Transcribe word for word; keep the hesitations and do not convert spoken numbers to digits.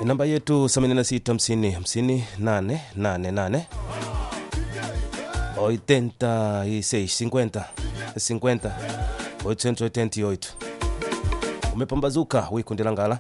Namba yetu themanini na sita hamsini hamsini nane nane nane oitenta y seis cincuenta cincuenta oitenta oitenta y ocho. Umepambazuka wikundi la Ngala.